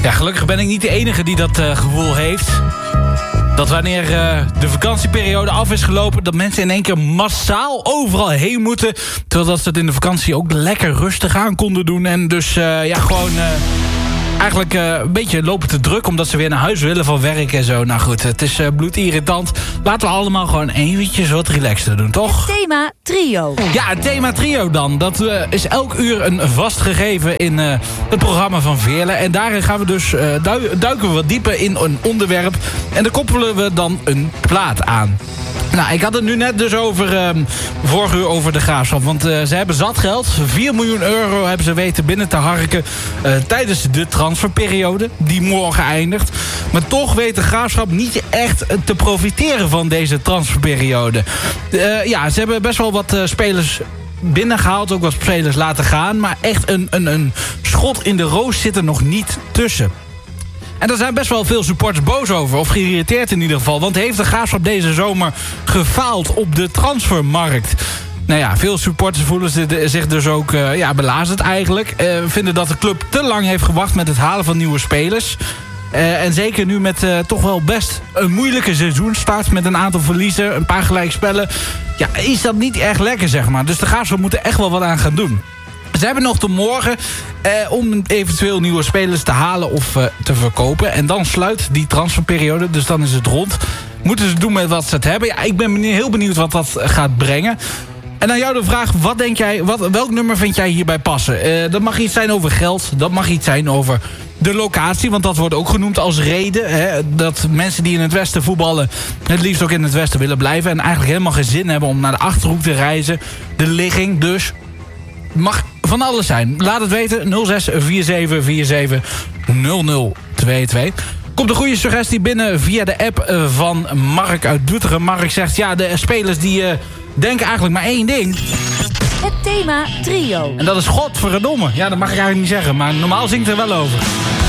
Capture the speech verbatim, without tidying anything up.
Ja, gelukkig ben ik niet de enige die dat uh, gevoel heeft. Dat wanneer uh, de vakantieperiode af is gelopen, dat mensen in één keer massaal overal heen moeten. Terwijl dat ze het in de vakantie ook lekker rustig aan konden doen. En dus uh, ja, gewoon uh, eigenlijk uh, een beetje lopen te druk, omdat ze weer naar huis willen van werk en zo. Nou goed, het is uh, bloedirritant. Laten we allemaal gewoon eventjes wat relaxter doen, toch? Het thema trio. Ja, het thema trio dan. Dat uh, is elk uur een vast gegeven in uh, het programma van Veerle. En daarin gaan we dus uh, du- duiken we wat dieper in een onderwerp. En daar koppelen we dan een plaat aan. Nou, ik had het nu net dus over, um, vorige uur over de Graafschap. Want uh, ze hebben zat geld. vier miljoen euro hebben ze weten binnen te harken uh, tijdens de transferperiode. Die morgen eindigt. Maar toch weet de Graafschap niet echt te profiteren van deze transferperiode. Uh, ja, ze hebben best wel wat uh, spelers binnengehaald. Ook wat spelers laten gaan. Maar echt een, een, een schot in de roos zit er nog niet tussen. En daar zijn best wel veel supporters boos over. Of geïrriteerd in ieder geval. Want heeft de Graafschap deze zomer gefaald op de transfermarkt? Nou ja, veel supporters voelen zich dus ook uh, ja, belazerd eigenlijk. Uh, vinden dat de club te lang heeft gewacht met het halen van nieuwe spelers. Uh, en zeker nu met uh, toch wel best een moeilijke seizoenstart. Met een aantal verliezen, een paar gelijkspellen. Ja, is dat niet erg lekker, zeg maar. Dus de Graafschap moet er echt wel wat aan gaan doen. Ze hebben nog tot morgen eh, om eventueel nieuwe spelers te halen of uh, te verkopen. En dan sluit die transferperiode, dus dan is het rond. Moeten ze doen met wat ze het hebben? Ja, ik ben heel benieuwd wat dat gaat brengen. En dan jou de vraag, wat denk jij, wat, welk nummer vind jij hierbij passen? Uh, dat mag iets zijn over geld, dat mag iets zijn over de locatie. Want dat wordt ook genoemd als reden. Hè, dat mensen die in het westen voetballen het liefst ook in het westen willen blijven. En eigenlijk helemaal geen zin hebben om naar de Achterhoek te reizen. De ligging dus. Mag van alles zijn. Laat het weten. nul zes vier zeven vier zeven nul nul twee twee. Komt een goede suggestie binnen via de app van Mark uit Doetinchem. Mark zegt, ja, de spelers die uh, denken eigenlijk maar één ding. Het thema trio. En dat is godverdomme. Ja, dat mag ik eigenlijk niet zeggen, maar normaal zingt er wel over.